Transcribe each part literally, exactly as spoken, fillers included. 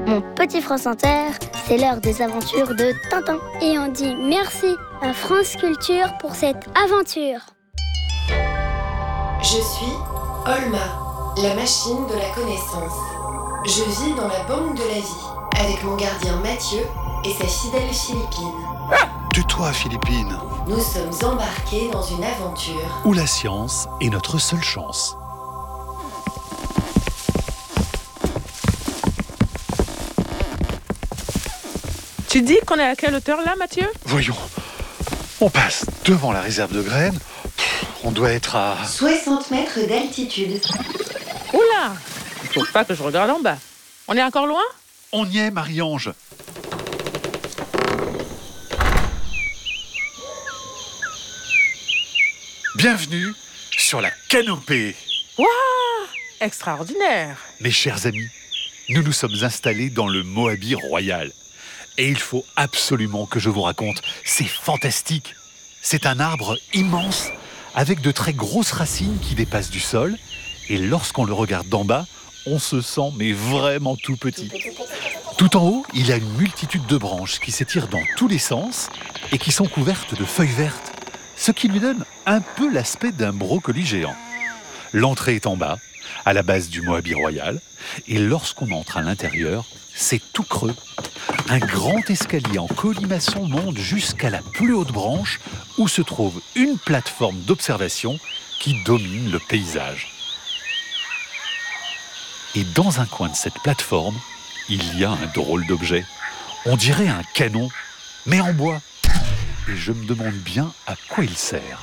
Mon petit France Inter, c'est l'heure des aventures de Tintin. Et on dit merci à France Culture pour cette aventure. Je suis Olma, la machine de la connaissance. Je vis dans la banque de la vie, avec mon gardien Mathieu et sa fidèle Philippine. Tais-toi, Philippine. Nous sommes embarqués dans une aventure où la science est notre seule chance. Tu dis qu'on est à quelle hauteur là, Mathieu ? Voyons, on passe devant la réserve de graines. On doit être à... soixante mètres d'altitude. Oula ! Il faut pas que je regarde en bas. On est encore loin ? On y est, Marie-Ange. Bienvenue sur la canopée. Waouh ! Extraordinaire ! Mes chers amis, nous nous sommes installés dans le Moabi royal. Et il faut absolument que je vous raconte, c'est fantastique. C'est un arbre immense, avec de très grosses racines qui dépassent du sol. Et lorsqu'on le regarde d'en bas, on se sent mais vraiment tout petit. Tout en haut, il y a une multitude de branches qui s'étirent dans tous les sens et qui sont couvertes de feuilles vertes, ce qui lui donne un peu l'aspect d'un brocoli géant. L'entrée est en bas, à la base du Moabi royal, et lorsqu'on entre à l'intérieur, c'est tout creux. Un grand escalier en colimaçon monte jusqu'à la plus haute branche où se trouve une plateforme d'observation qui domine le paysage. Et dans un coin de cette plateforme, il y a un drôle d'objet. On dirait un canon, mais en bois. Et je me demande bien à quoi il sert.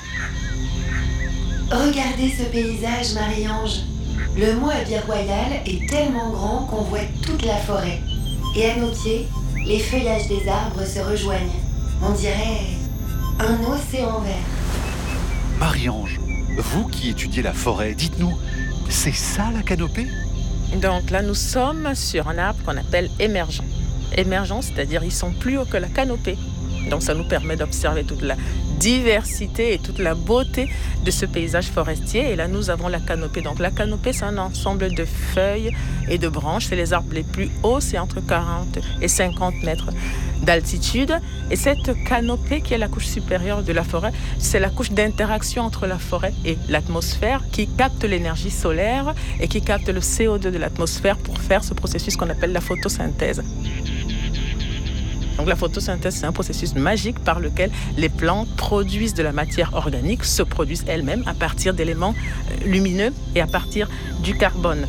Regardez ce paysage, Marie-Ange. Le Moabi royal est tellement grand qu'on voit toute la forêt. Et à nos pieds, les feuillages des arbres se rejoignent. On dirait un océan vert. Marie-Ange, vous qui étudiez la forêt, dites-nous, c'est ça la canopée ? Donc là, nous sommes sur un arbre qu'on appelle émergent. Émergent, c'est-à-dire ils sont plus hauts que la canopée. Donc ça nous permet d'observer toute la diversité et toute la beauté de ce paysage forestier. Et là, nous avons la canopée. Donc la canopée, c'est un ensemble de feuilles et de branches. C'est les arbres les plus hauts, c'est entre quarante et cinquante mètres d'altitude. Et cette canopée, qui est la couche supérieure de la forêt, c'est la couche d'interaction entre la forêt et l'atmosphère qui capte l'énergie solaire et qui capte le C O deux de l'atmosphère pour faire ce processus qu'on appelle la photosynthèse. Donc la photosynthèse, c'est un processus magique par lequel les plantes produisent de la matière organique, se produisent elles-mêmes à partir d'éléments lumineux et à partir du carbone.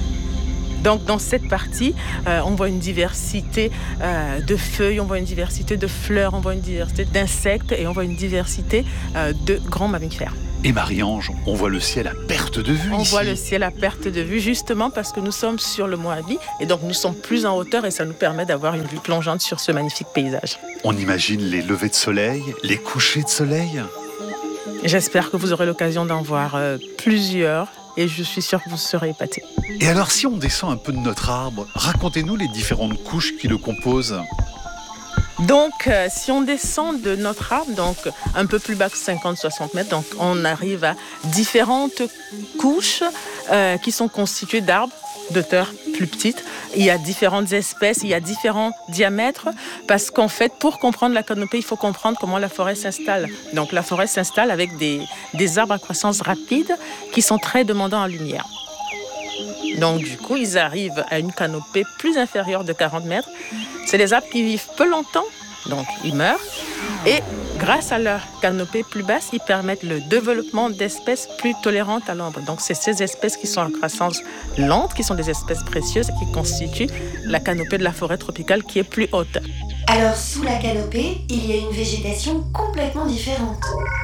Donc dans cette partie, euh, on voit une diversité euh, de feuilles, on voit une diversité de fleurs, on voit une diversité d'insectes et on voit une diversité euh, de grands mammifères. Et Marie-Ange, on voit le ciel à perte de vue on ici. On voit le ciel à perte de vue justement parce que nous sommes sur le Moabi et donc nous sommes plus en hauteur et ça nous permet d'avoir une vue plongeante sur ce magnifique paysage. On imagine les levées de soleil, les couchers de soleil. J'espère que vous aurez l'occasion d'en voir euh, plusieurs et je suis sûre que vous serez épatés. Et alors si on descend un peu de notre arbre, racontez-nous les différentes couches qui le composent. Donc, euh, si on descend de notre arbre, donc un peu plus bas que cinquante à soixante mètres, donc on arrive à différentes couches euh, qui sont constituées d'arbres de terre plus petites. Il y a différentes espèces, il y a différents diamètres, parce qu'en fait, pour comprendre la canopée, il faut comprendre comment la forêt s'installe. Donc, la forêt s'installe avec des, des arbres à croissance rapide qui sont très demandants en lumière. Donc, du coup, ils arrivent à une canopée plus inférieure de quarante mètres. C'est des arbres qui vivent peu longtemps, donc ils meurent. Et grâce à leur canopée plus basse, ils permettent le développement d'espèces plus tolérantes à l'ombre. Donc, c'est ces espèces qui sont en croissance lente, qui sont des espèces précieuses et qui constituent la canopée de la forêt tropicale qui est plus haute. Alors, sous la canopée, il y a une végétation complètement différente.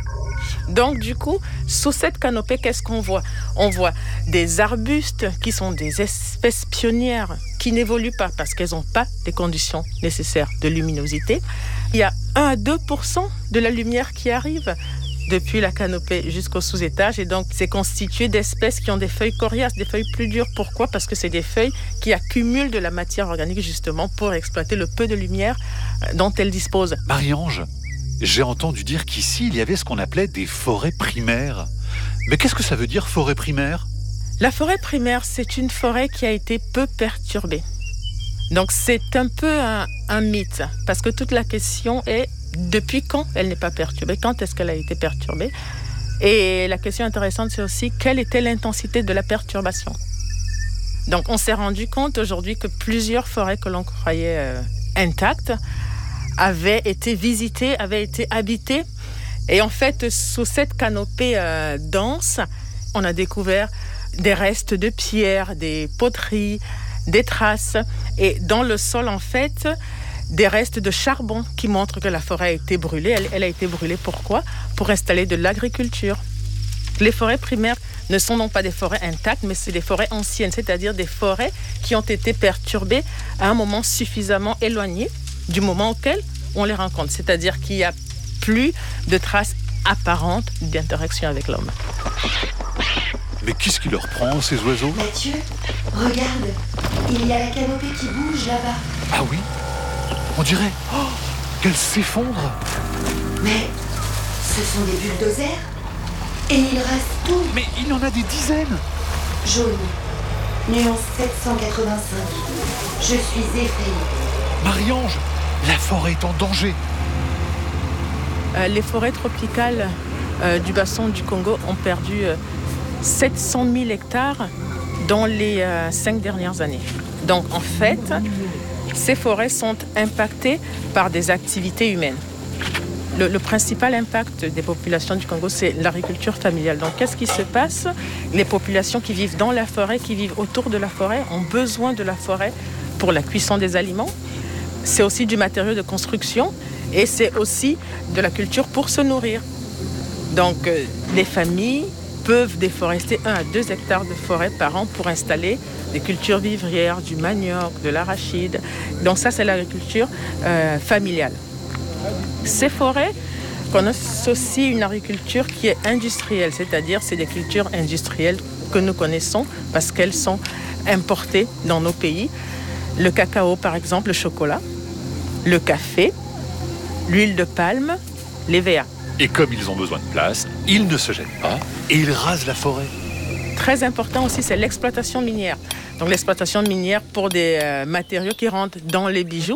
Donc, du coup, sous cette canopée, qu'est-ce qu'on voit ? On voit des arbustes qui sont des espèces pionnières qui n'évoluent pas parce qu'elles n'ont pas les conditions nécessaires de luminosité. Il y a un à deux pour cent de la lumière qui arrive depuis la canopée jusqu'au sous-étage. Et donc, c'est constitué d'espèces qui ont des feuilles coriaces, des feuilles plus dures. Pourquoi ? Parce que c'est des feuilles qui accumulent de la matière organique justement pour exploiter le peu de lumière dont elles disposent. Marie-Ange, j'ai entendu dire qu'ici, il y avait ce qu'on appelait des forêts primaires. Mais qu'est-ce que ça veut dire, forêt primaire ? La forêt primaire, c'est une forêt qui a été peu perturbée. Donc c'est un peu un, un mythe, parce que toute la question est depuis quand elle n'est pas perturbée, quand est-ce qu'elle a été perturbée. Et la question intéressante, c'est aussi quelle était l'intensité de la perturbation. Donc on s'est rendu compte aujourd'hui que plusieurs forêts que l'on croyait euh, intactes avaient été visitées, avaient été habitées. Et en fait, sous cette canopée euh, dense, on a découvert des restes de pierres, des poteries, des traces. Et dans le sol, en fait, des restes de charbon qui montrent que la forêt a été brûlée. Elle, elle a été brûlée pourquoi ? Pour installer de l'agriculture. Les forêts primaires ne sont non pas des forêts intactes, mais c'est des forêts anciennes, c'est-à-dire des forêts qui ont été perturbées à un moment suffisamment éloigné du moment auquel on les rencontre. C'est-à-dire qu'il n'y a plus de traces apparentes d'interaction avec l'homme. Mais qu'est-ce qui leur prend, ces oiseaux ? Mathieu, regarde, il y a la canopée qui bouge là-bas. Ah oui ? On dirait oh, qu'elle s'effondre. Mais ce sont des bulldozers. Et ils rasent tout. Mais il y en a des dizaines. Jaune, nuance sept cent quatre-vingt-cinq. Je suis effrayée. Marie-Ange, la forêt est en danger. Euh, les forêts tropicales euh, du bassin du Congo ont perdu euh, sept cent mille hectares dans les euh, cinq dernières années. Donc en fait, ces forêts sont impactées par des activités humaines. Le, le principal impact des populations du Congo, c'est l'agriculture familiale. Donc qu'est-ce qui se passe ? Les populations qui vivent dans la forêt, qui vivent autour de la forêt, ont besoin de la forêt pour la cuisson des aliments. C'est aussi du matériau de construction et c'est aussi de la culture pour se nourrir. Donc euh, les familles peuvent déforester un à deux hectares de forêt par an pour installer des cultures vivrières, du manioc, de l'arachide. Donc ça, c'est l'agriculture euh, familiale. Ces forêts connaissent aussi une agriculture qui est industrielle, c'est-à-dire c'est des cultures industrielles que nous connaissons parce qu'elles sont importées dans nos pays. Le cacao, par exemple, le chocolat, le café, l'huile de palme, les V A. Et comme ils ont besoin de place, ils ne se jettent pas et ils rasent la forêt. Très important aussi, c'est l'exploitation minière. Donc l'exploitation minière pour des euh, matériaux qui rentrent dans les bijoux.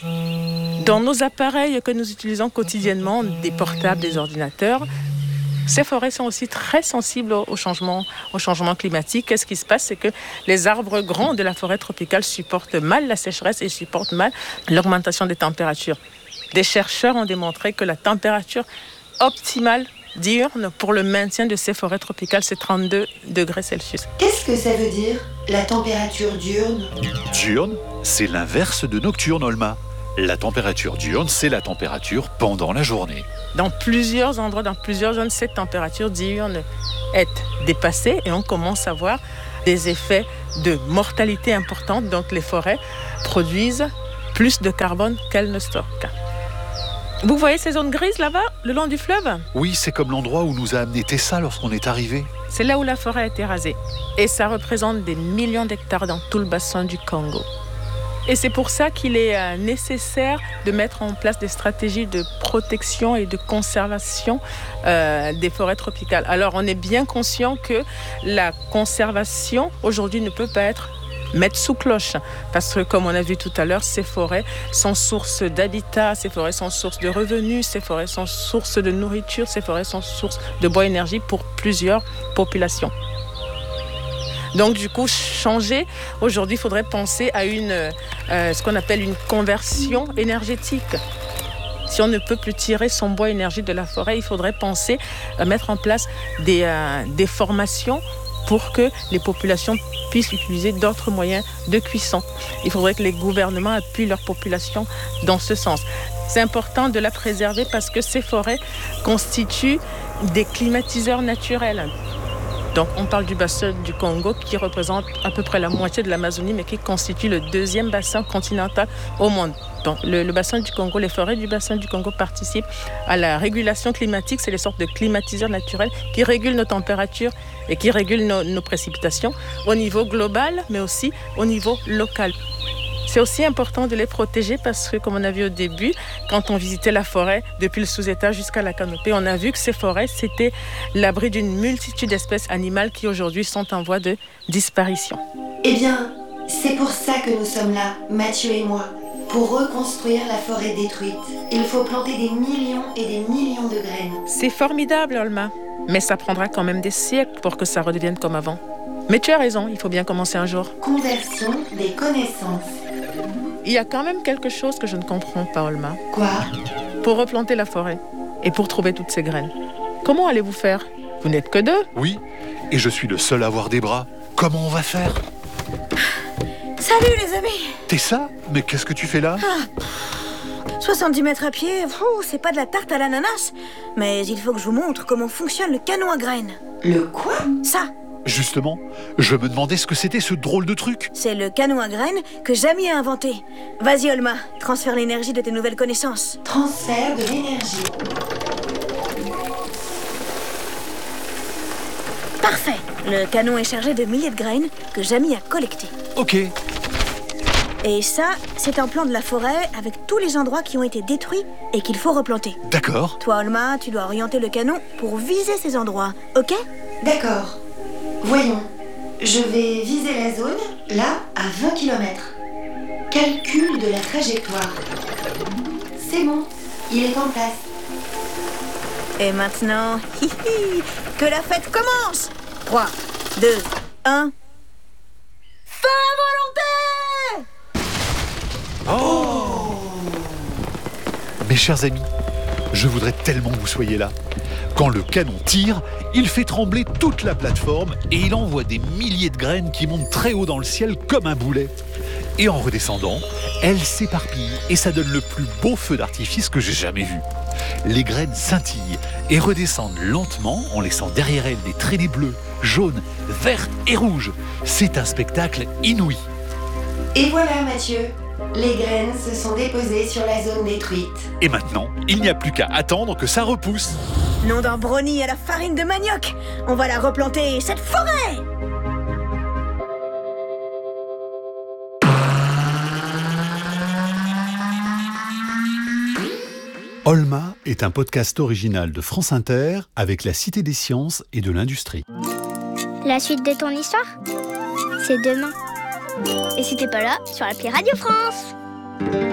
Dans nos appareils que nous utilisons quotidiennement, des portables, des ordinateurs, ces forêts sont aussi très sensibles au, au, changement, au changement climatique. Qu'est-ce qui se passe ? C'est que les arbres grands de la forêt tropicale supportent mal la sécheresse et supportent mal l'augmentation des températures. Des chercheurs ont démontré que la température optimale diurne pour le maintien de ces forêts tropicales, c'est trente-deux degrés Celsius. Qu'est-ce que ça veut dire, la température diurne ? Diurne, c'est l'inverse de nocturne, Olma. La température diurne, c'est la température pendant la journée. Dans plusieurs endroits, dans plusieurs zones, cette température diurne est dépassée et on commence à voir des effets de mortalité importante. Donc les forêts produisent plus de carbone qu'elles ne stockent. Vous voyez ces zones grises là-bas, le long du fleuve ? Oui, c'est comme l'endroit où nous a amené Tessa lorsqu'on est arrivé. C'est là où la forêt a été rasée. Et ça représente des millions d'hectares dans tout le bassin du Congo. Et c'est pour ça qu'il est nécessaire de mettre en place des stratégies de protection et de conservation euh, des forêts tropicales. Alors, on est bien conscient que la conservation, aujourd'hui, ne peut pas être mettre sous cloche. Parce que, comme on a vu tout à l'heure, ces forêts sont source d'habitat, ces forêts sont source de revenus, ces forêts sont source de nourriture, ces forêts sont source de bois énergie pour plusieurs populations. Donc, du coup, changer, aujourd'hui, il faudrait penser à une, euh, ce qu'on appelle une conversion énergétique. Si on ne peut plus tirer son bois énergie de la forêt, il faudrait penser à mettre en place des, euh, des formations pour que les populations puissent utiliser d'autres moyens de cuisson. Il faudrait que les gouvernements appuient leur population dans ce sens. C'est important de la préserver parce que ces forêts constituent des climatiseurs naturels. Donc, on parle du bassin du Congo qui représente à peu près la moitié de l'Amazonie, mais qui constitue le deuxième bassin continental au monde. Donc, le, le bassin du Congo, les forêts du bassin du Congo participent à la régulation climatique. C'est des sortes de climatiseurs naturels qui régulent nos températures et qui régulent nos, nos précipitations au niveau global, mais aussi au niveau local. C'est aussi important de les protéger parce que, comme on a vu au début, quand on visitait la forêt, depuis le sous-étage jusqu'à la canopée, on a vu que ces forêts, c'était l'abri d'une multitude d'espèces animales qui aujourd'hui sont en voie de disparition. Eh bien, C'est pour ça que nous sommes là, Mathieu et moi. Pour reconstruire la forêt détruite, il faut planter des millions et des millions de graines. C'est formidable, Olma. Mais ça prendra quand même des siècles pour que ça redevienne comme avant. Mais tu as raison, il faut bien commencer un jour. Conversion des connaissances. Il y a quand même quelque chose que je ne comprends pas, Olma. Quoi? Pour replanter la forêt et pour trouver toutes ces graines, comment allez-vous faire? Vous n'êtes que deux? Oui, et je suis le seul à avoir des bras. Comment on va faire? Salut les amis! T'es ça? Mais qu'est-ce que tu fais là? soixante-dix mètres à pied, pfou, c'est pas de la tarte à l'ananas. Mais il faut que je vous montre comment fonctionne le canon à graines. Le quoi? Ça, Justement, je me demandais ce que c'était ce drôle de truc. c'est le canon à graines que Jamie a inventé. Vas-y Olma, transfère l'énergie de tes nouvelles connaissances. Transfert de l'énergie. Parfait! Le canon est chargé de milliers de graines que Jamie a collectées. Ok, Et ça, c'est un plan de la forêt avec tous les endroits qui ont été détruits et qu'il faut replanter. d'accord. Toi Olma, tu dois orienter le canon pour viser ces endroits, ok? D'accord. Voyons. Je vais viser la zone, là, à vingt kilomètres. Calcul de la trajectoire. C'est bon, il est en place. Et maintenant, hi hi, que la fête commence! trois, deux, un... Feu à volonté! Mes chers amis, je voudrais tellement que vous soyez là. Quand le canon tire, il fait trembler toute la plateforme et il envoie des milliers de graines qui montent très haut dans le ciel comme un boulet. Et en redescendant, elles s'éparpillent et ça donne le plus beau feu d'artifice que j'ai jamais vu. Les graines scintillent et redescendent lentement en laissant derrière elles des traînées bleues, jaunes, vertes et rouges. C'est un spectacle inouï. Et voilà, Mathieu. Les graines se sont déposées sur la zone détruite. Et maintenant, il n'y a plus qu'à attendre que ça repousse. Nom d'un brownie à la farine de manioc! On va la replanter, cette forêt! Olma est un podcast original de France Inter avec la Cité des Sciences et de l'Industrie. La suite de ton histoire, c'est demain. Et si t'es pas là, sur l'appli Radio France.